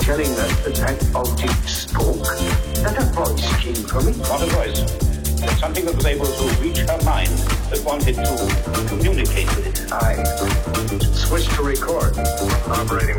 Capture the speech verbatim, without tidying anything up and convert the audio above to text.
telling us that that object spoke, that a voice came from it? Not a voice. It's something that was able to reach her mind, that wanted to communicate with it. I switched to record. Operating